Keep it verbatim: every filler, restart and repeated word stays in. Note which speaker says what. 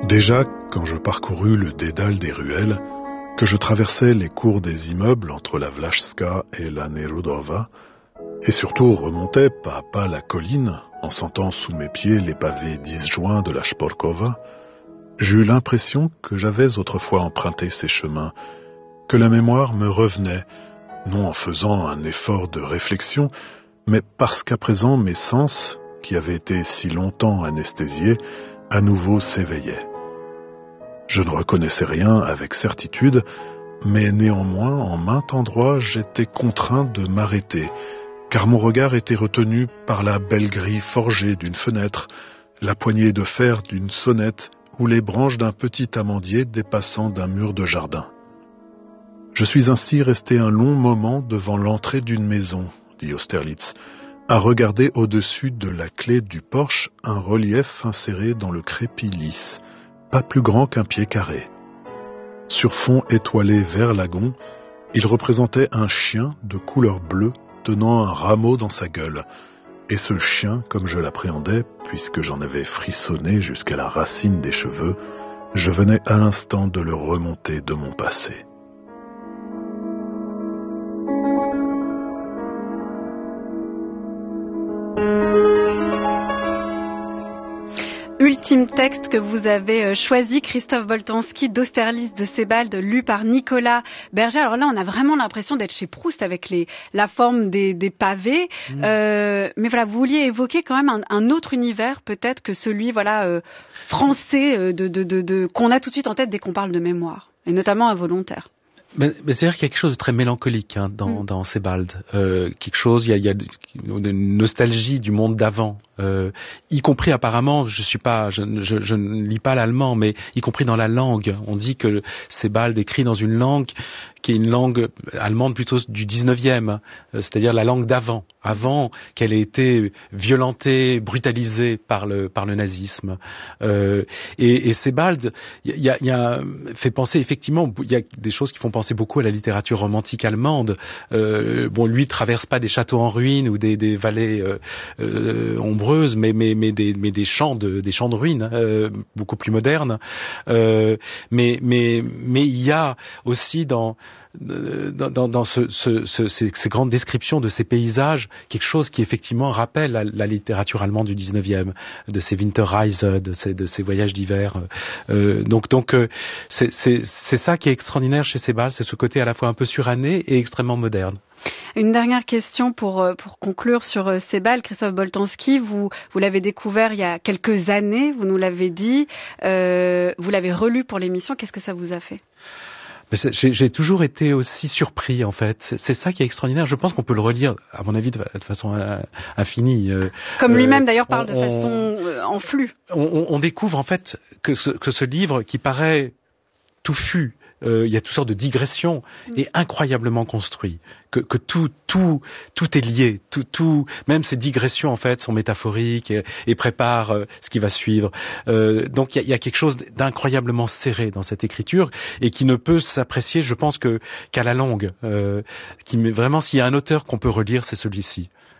Speaker 1: Déjà, quand je parcourus le dédale des ruelles, que je traversais les cours des immeubles entre la Vlachska et la Nerudova, et surtout remontais pas à pas la colline en sentant sous mes pieds les pavés disjoints de la Shporkova, j'eus l'impression que j'avais autrefois emprunté ces chemins, que la mémoire me revenait, non en faisant un effort de réflexion, mais parce qu'à présent mes sens, qui avaient été si longtemps anesthésiés, à nouveau s'éveillaient. Je ne reconnaissais rien avec certitude, mais néanmoins, en maint endroit, j'étais contraint de m'arrêter, car mon regard était retenu par la belle grille forgée d'une fenêtre, la poignée de fer d'une sonnette ou les branches d'un petit amandier dépassant d'un mur de jardin. Je suis ainsi resté un long moment devant l'entrée d'une maison, dit Austerlitz, à regarder au-dessus de la clé du porche un relief inséré dans le crépi lisse, pas plus grand qu'un pied carré. Sur fond étoilé vert lagon, il représentait un chien de couleur bleue tenant un rameau dans sa gueule. Et ce chien, comme je l'appréhendais, puisque j'en avais frissonné jusqu'à la racine des cheveux, je venais à l'instant de le remonter de mon passé.
Speaker 2: Ultime texte que vous avez choisi, Christophe Boltanski, d'Austerlitz de Sebald, lu par Nicolas Berger. Alors là, on a vraiment l'impression d'être chez Proust avec les, la forme des, des pavés. Mmh. Euh, mais voilà, vous vouliez évoquer quand même un, un autre univers, peut-être que celui voilà euh, français de, de, de, de, qu'on a tout de suite en tête dès qu'on parle de mémoire, et notamment involontaire.
Speaker 3: Mais, mais c'est-à-dire qu'il y a quelque chose de très mélancolique hein, dans, mmh. dans Sebald. Euh, quelque chose, il y a, il y a une nostalgie du monde d'avant, euh, y compris apparemment, je suis pas, je, je, je ne lis pas l'allemand, mais y compris dans la langue. On dit que Sebald écrit dans une langue qui est une langue allemande plutôt du dix-neuvième, c'est-à-dire la langue d'avant, avant qu'elle ait été violentée, brutalisée par le par le nazisme. Euh, et, et Sebald, il y a, y a fait penser effectivement, il y a des choses qui font penser beaucoup à la littérature romantique allemande. Euh, bon, lui traverse pas des châteaux en ruines ou des, des vallées euh, euh, ombreuses, mais mais mais des mais des champs de des champs de ruines euh, beaucoup plus modernes. Euh, mais mais mais il y a aussi dans Dans, dans, dans ce, ce, ce, ces, ces grandes descriptions de ces paysages, quelque chose qui effectivement rappelle la, la littérature allemande du dix-neuvième, de ces Winterreise, de ces, de ces voyages d'hiver. Euh, donc, donc euh, c'est, c'est, c'est ça qui est extraordinaire chez Sebald, c'est ce côté à la fois un peu suranné et extrêmement moderne.
Speaker 2: Une dernière question pour pour conclure sur Sebald, Christophe Boltanski. Vous vous l'avez découvert il y a quelques années, vous nous l'avez dit. Euh, vous l'avez relu pour l'émission. Qu'est-ce que ça vous a fait?
Speaker 3: J'ai, j'ai toujours été aussi surpris, en fait. C'est, c'est ça qui est extraordinaire. Je pense qu'on peut le relire, à mon avis, de, de façon infinie.
Speaker 2: Comme lui-même, euh, d'ailleurs, parle on, de façon euh, en flux.
Speaker 3: On, on découvre, en fait, que ce, que ce livre, qui paraît touffu, euh, il y a toutes sortes de digressions, mmh. est incroyablement construit. Que, que tout, tout, tout est lié. Tout, tout, même ces digressions en fait sont métaphoriques et, et préparent euh, ce qui va suivre. Euh, donc il y a, y a quelque chose d'incroyablement serré dans cette écriture et qui ne peut s'apprécier, je pense, que qu'à la longue. Euh, qui vraiment, s'il y a un auteur qu'on peut relire, c'est celui-ci.